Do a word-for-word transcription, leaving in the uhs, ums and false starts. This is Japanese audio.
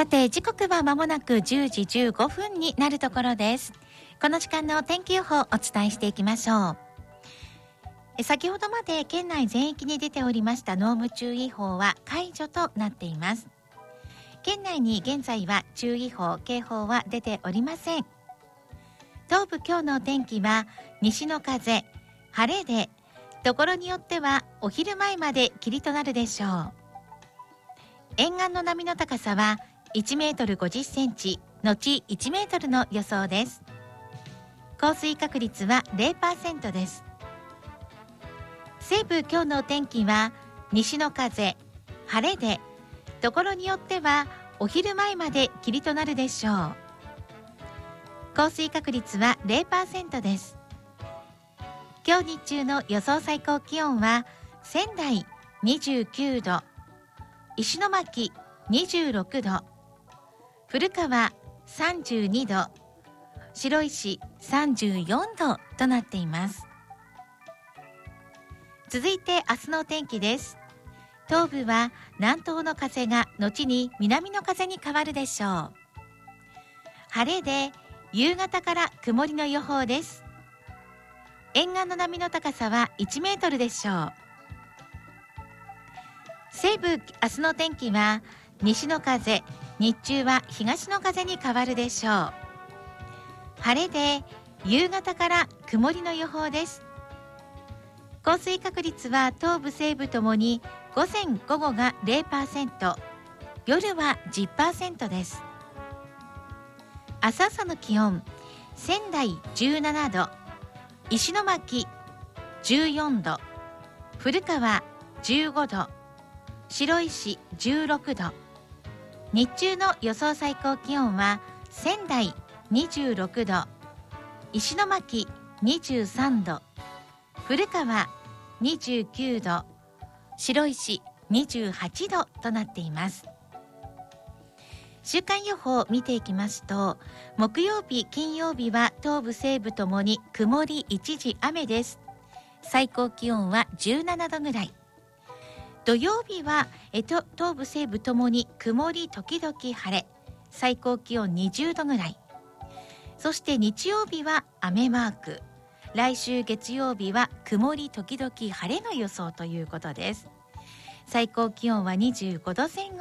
さて時刻は間もなくじゅうじじゅうごふんになるところです。この時間の天気予報をお伝えしていきましょう。え先ほどまで県内全域に出ておりました濃霧注意報は解除となっています。県内に現在は注意報警報は出ておりません。東部今日のお天気は西の風晴れで、ところによってはお昼前まで霧となるでしょう。沿岸の波の高さはいちメートルごじゅっセンチ後いちメートルの予想です。降水確率は ゼロパーセント です。西部今日のお天気は西の風晴れで、ところによってはお昼前まで霧となるでしょう。降水確率は ゼロパーセント です。今日日中の予想最高気温は仙台にじゅうきゅうど、石巻にじゅうろくど、古川さんじゅうにど、白石さんじゅうよんどとなっています。続いて明日のお天気です。東部は南東の風が後に南の風に変わるでしょう。晴れで夕方から曇りの予報です。沿岸の波の高さはいちメートルでしょう。西部明日の天気は西の風、日中は東の風に変わるでしょう。晴れで夕方から曇りの予報です。降水確率は東部西部ともに午前午後が ゼロパーセント、夜は じゅっパーセント です。明日朝の気温、仙台じゅうななど、石巻じゅうよんど、古川じゅうごど、白石じゅうろくど。日中の予想最高気温は仙台にじゅうろくど、石巻にじゅうさんど、古川にじゅうきゅうど、白石にじゅうはちどとなっています。週間予報を見ていきますと、木曜日金曜日は東部西部ともに曇り一時雨です。最高気温はじゅうななどぐらい。土曜日はえと東部西部ともに曇り時々晴れ、最高気温にじゅうどぐらい。そして日曜日は雨マーク、来週月曜日は曇り時々晴れの予想ということです。最高気温はにじゅうごどぜん後